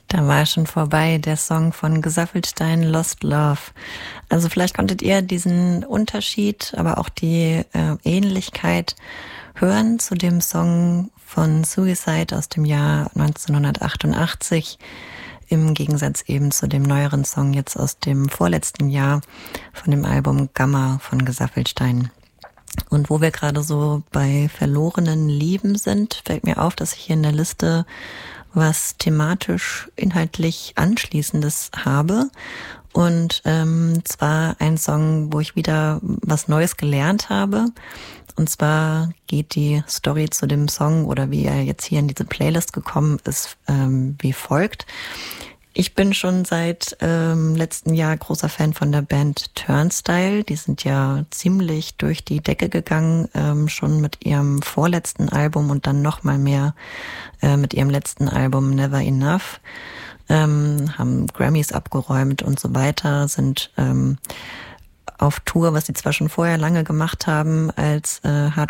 Da war schon vorbei, der Song von Gesaffelstein, Lost Love. Also vielleicht konntet ihr diesen Unterschied, aber auch die Ähnlichkeit hören zu dem Song von Suicide aus dem Jahr 1988, im Gegensatz eben zu dem neueren Song jetzt aus dem vorletzten Jahr von dem Album Gamma von Gesaffelstein. Und wo wir gerade so bei verlorenen Lieben sind, fällt mir auf, dass ich hier in der Liste was thematisch inhaltlich Anschließendes habe. Und zwar ein Song, wo ich wieder was Neues gelernt habe. Und zwar geht die Story zu dem Song oder wie er jetzt hier in diese Playlist gekommen ist, wie folgt. Ich bin schon seit letzten Jahr großer Fan von der Band Turnstile. Die sind ja ziemlich durch die Decke gegangen, schon mit ihrem vorletzten Album und dann noch mal mehr mit ihrem letzten Album Never Enough. Haben Grammys abgeräumt und so weiter, sind auf Tour, was sie zwar schon vorher lange gemacht haben als